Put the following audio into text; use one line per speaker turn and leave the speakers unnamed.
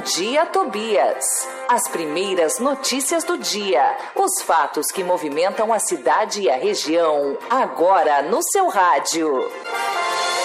Dia Tobias. As primeiras notícias do dia. Os fatos que movimentam a cidade e a região. Agora no seu rádio.